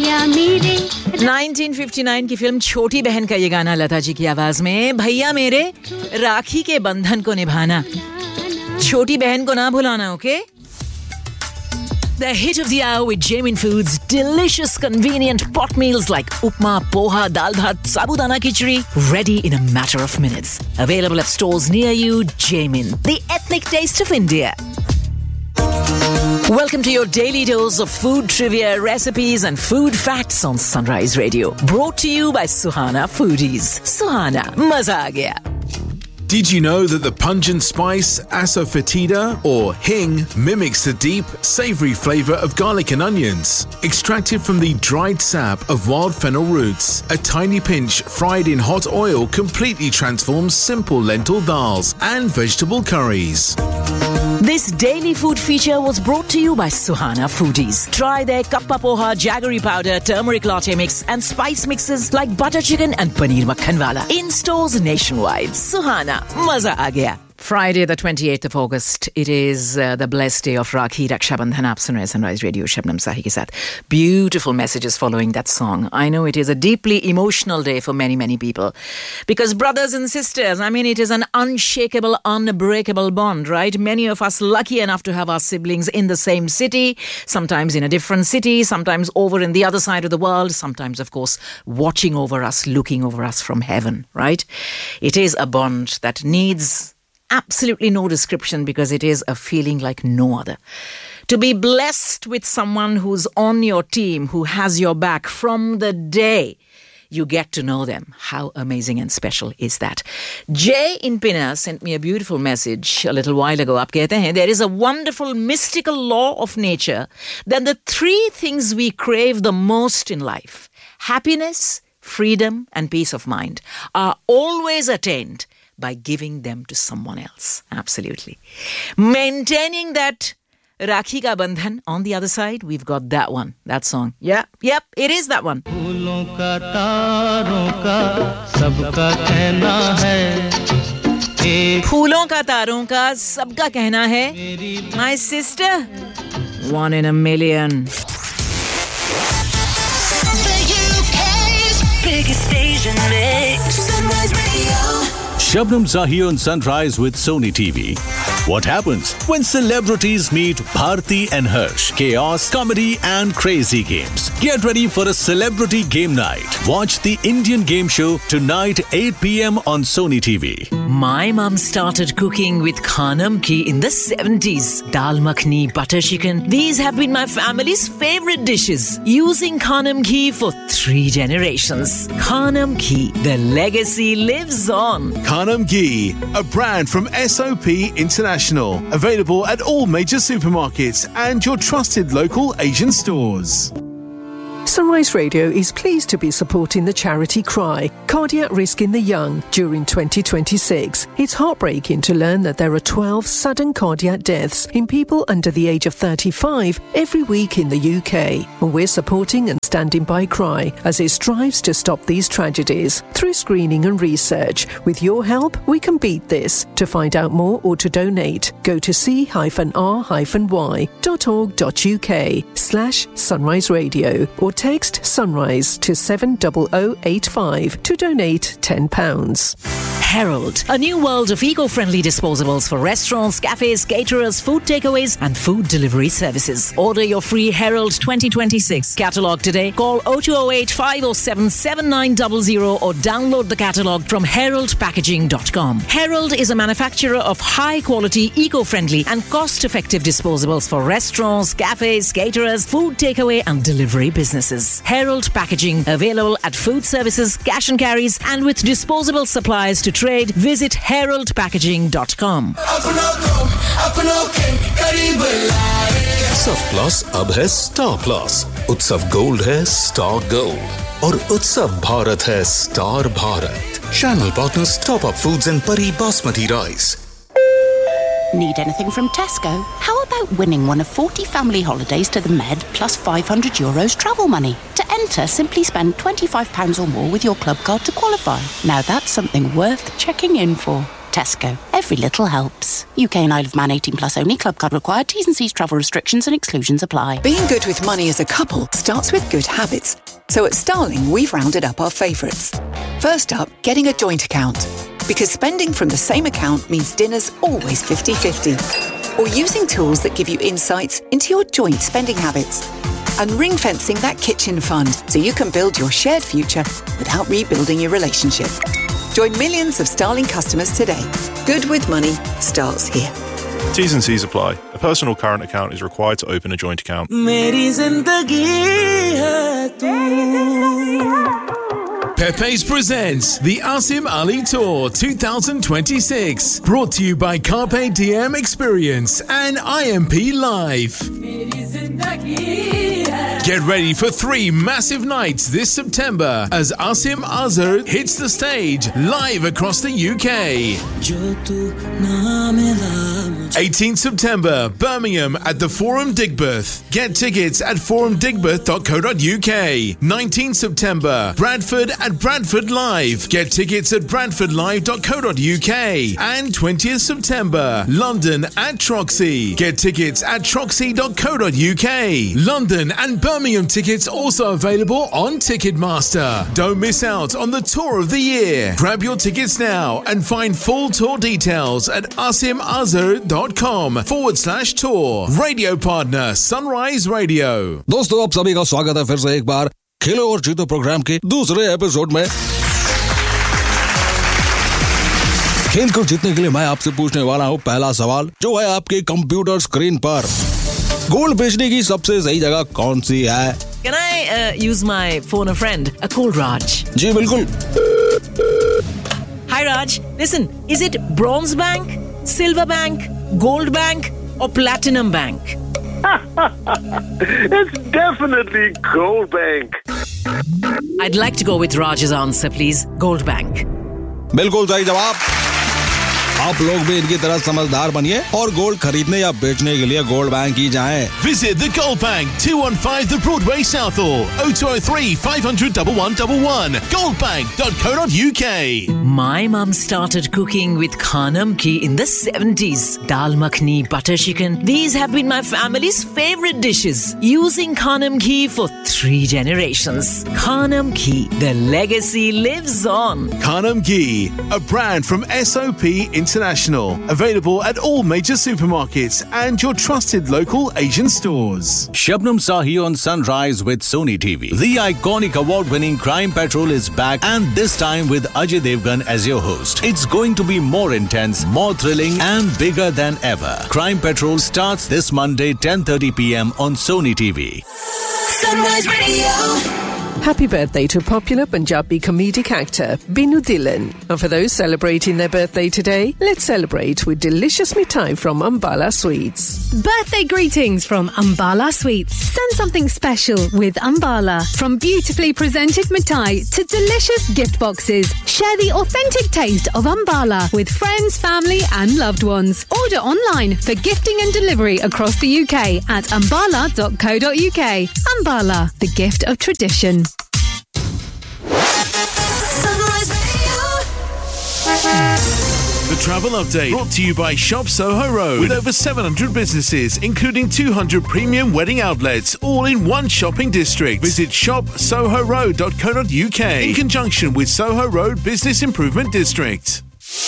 1959 की फिल्म छोटी बहन का ये गाना लता जी की आवाज में, भैया मेरे राखी के बंधन को निभाना, छोटी बहन को ना भुलाना, okay? The hit of the hour with Jamin Foods, delicious, convenient pot meals like upma, poha, dal bhat, sabudana khichdi, ready in a matter of minutes. Available at stores near you. Jamin, the ethnic taste of India. Welcome to your daily dose of food trivia, recipes and food facts on Sunrise Radio. Brought to you by Suhana Foodies. Suhana, maza aa gaya. Did you know that the pungent spice asafoetida or hing mimics the deep, savoury flavour of garlic and onions? Extracted from the dried sap of wild fennel roots, a tiny pinch fried in hot oil completely transforms simple lentil dals and vegetable curries. This daily food feature was brought to you by Suhana Foodies. Try their kappa poha, jaggery powder, turmeric latte mix and spice mixes like butter chicken and paneer makhan wala. In stores nationwide. Suhana, maza aa gaya. Friday the 28th of August. It is the blessed day of Rakhi Raksha Bandhan. Aap sun rahe hain Sunrise Radio Shabnam Sahi ke sath. Beautiful messages following that song. I know it is a deeply emotional day for many, many people. Because brothers and sisters, I mean, it is an unshakable, unbreakable bond, right? Many of us lucky enough to have our siblings in the same city, sometimes in a different city, sometimes over in the other side of the world, sometimes, of course, watching over us, looking over us from heaven, right? It is a bond that needs absolutely no description because it is a feeling like no other. To be blessed with someone who's on your team, who has your back from the day you get to know them. How amazing and special is that? Jay in Pinner sent me a beautiful message a little while ago. Aap kehte hain, there is a wonderful mystical law of nature that the three things we crave the most in life, happiness, freedom and peace of mind, are always attained by giving them to someone else. Absolutely. Maintaining that Rakhi ka bandhan on the other side, we've got that one, that song. Yep, it is that one. फूलों का तारों का सबका कहना है, फूलों का तारों का सबका कहना है, my sister, one in a million. The UK's biggest station mix, Sunrise Radio. Shabnam Zahir on Sunrise with Sony TV. What happens when celebrities meet Bharti and Harsh? Chaos, comedy and crazy games. Get ready for a celebrity game night. Watch the Indian game show tonight 8 p.m. on Sony TV. My mum started cooking with Khanam Ki in the 70s. Dal makhni, butter chicken. These have been my family's favorite dishes. Using Khanam Ki for 3 generations. Khanam Ki, the legacy lives on. Khanam Ghee, a brand from SOP International. Available at all major supermarkets and your trusted local Asian stores. Sunrise Radio is pleased to be supporting the charity CRY, Cardiac Risk in the Young, during 2026. It's heartbreaking to learn that there are 12 sudden cardiac deaths in people under the age of 35 every week in the UK. And we're supporting and standing by CRY as it strives to stop these tragedies through screening and research. With your help, we can beat this. To find out more or to donate, go to c-r-y.org.uk/Sunrise Radio or text Sunrise to 70085 to donate £10. Herald, a new world of eco-friendly disposables for restaurants, cafes, caterers, food takeaways and food delivery services. Order your free Herald 2026 catalogue today. Call 0208 507 7900 or download the catalogue from heraldpackaging.com. Herald is a manufacturer of high-quality, eco-friendly and cost-effective disposables for restaurants, cafes, caterers, food takeaway and delivery businesses. Herald Packaging, available at food services, cash and carries and with disposable supplies to trade. Visit heraldpackaging.com. उत्सव plus अब है star plus. उत्सव gold है star gold और उत्सव भारत है star Bharat. Channel partners Top Up Foods and Pari Basmati Rice. Need anything from Tesco? How about winning one of 40 family holidays to the Med plus €500 travel money? To enter, simply spend £25 or more with your club card to qualify. Now that's something worth checking in for. Tesco. Every little helps. UK and Isle of Man 18 plus only. Club card required. T's and C's, travel restrictions and exclusions apply. Being good with money as a couple starts with good habits. So at Starling, we've rounded up our favourites. First up, getting a joint account. Because spending from the same account means dinner's always 50-50. Or using tools that give you insights into your joint spending habits. And ring-fencing that kitchen fund so you can build your shared future without rebuilding your relationship. Join millions of Starling customers today. Good with money starts here. T's and C's apply. A personal current account is required to open a joint account. Pepe's presents the Asim Ali Tour 2026. Brought to you by Carpe Diem Experience and IMP Live. Get ready for 3 massive nights this September as Asim Azhar hits the stage live across the UK. 18th September, Birmingham at the Forum Digbeth. Get tickets at forumdigbeth.co.uk. 19th September, Bradford at Bradford Live. Get tickets at bradfordlive.co.uk. And 20th September, London at Troxy. Get tickets at troxy.co.uk. London and Birmingham tickets also available on Ticketmaster. Don't miss out on the tour of the year. Grab your tickets now and find full tour details at asimazhar.com/tour. Radio partner Sunrise Radio. दोस्तों आप सभी का स्वागत है फिर से एक बार खेलो और जीतो प्रोग्राम के दूसरे एपिसोड में। खेल को जीतने के लिए मैं आपसे पूछने वाला हूँ पहला सवाल जो है आपके कंप्यूटर स्क्रीन पर। गोल्ड बेचने की सबसे सही जगह कौन सी है? Can I use my phone a friend? Call Raj. जी बिल्कुल। Hi Raj, listen, is it Bronze Bank, Silver Bank, Gold Bank or Platinum Bank? It's definitely Gold Bank. I'd like to go with Raj's answer, please. Gold Bank. बिल्कुल सही जवाब। आप लोग भी इनकी तरह समझदार बनिए और गोल्ड खरीदने या बेचने के लिए गोल्ड बैंक ही जाएं। Visit the Gold Bank, 215 the Broadway Southall, 0203 500 1111, goldbank.co.uk. My mum started cooking with Khanam Ki in the 70s. Dal makhni, butter chicken. These have been my family's favorite dishes. Using Khanam Ki for 3 generations. Khanam Ki, the legacy lives on. Khanam Ghee, a brand from SOP International. Available at all major supermarkets and your trusted local Asian stores. Shabnam Sahi on Sunrise with Sony TV. The iconic award-winning Crime Patrol is back, and this time with Ajay Devgan as your host. It's going to be more intense, more thrilling and bigger than ever. Crime Patrol starts this Monday 10:30 p.m. on Sony TV. Sunrise Radio. Happy birthday to popular Punjabi comedic actor Binu Dhillon. And for those celebrating their birthday today, let's celebrate with delicious mithai from Ambala Sweets. Birthday greetings from Ambala Sweets. Send something special with Ambala. From beautifully presented mithai to delicious gift boxes, share the authentic taste of Ambala with friends, family and loved ones. Order online for gifting and delivery across the UK at ambala.co.uk. Ambala, the gift of tradition. The travel update brought to you by Shop Soho Road with over 700 businesses, including 200 premium wedding outlets, all in one shopping district. Visit shopsohoroad.co.uk in conjunction with Soho Road Business Improvement District.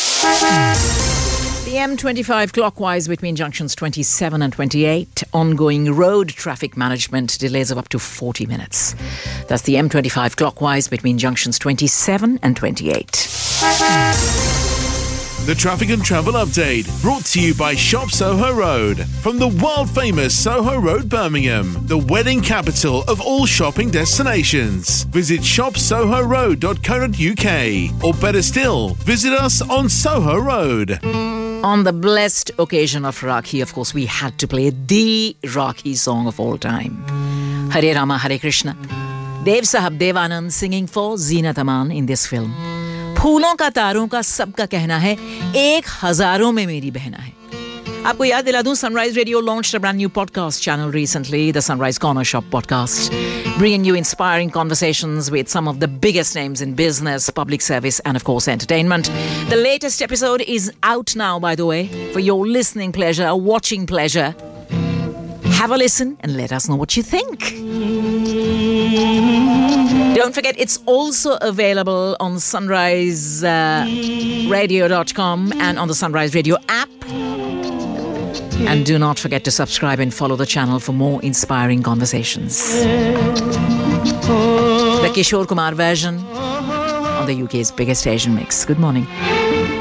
The M25 clockwise between junctions 27 and 28. Ongoing road traffic management delays of up to 40 minutes. That's the M25 clockwise between junctions 27 and 28. The traffic and travel update brought to you by Shop Soho Road. From the world-famous Soho Road, Birmingham, the wedding capital of all shopping destinations. Visit shopsohoroad.co.uk, or better still, visit us on Soho Road. On the blessed occasion of Rakhi, of course, we had to play the Rakhi song of all time. Hare Rama, Hare Krishna. Dev Sahab Devanand singing for Zeenat Aman in this film. फूलों का तारों का सबका कहना है 1000 में मेरी बहना है आपको याद दिला दूं, Sunrise Radio launched a brand new podcast channel recently, the Sunrise Corner Shop podcast, bringing you inspiring conversations with some of the biggest names in business, public service, and of course entertainment. The latest episode is out now, by the way, for your listening pleasure, or watching pleasure. Have a listen and let us know what you think. Don't forget, it's also available on sunriseradio.com and on the Sunrise Radio app. And do not forget to subscribe and follow the channel for more inspiring conversations. The Kishore Kumar version on the UK's biggest Asian mix. Good morning.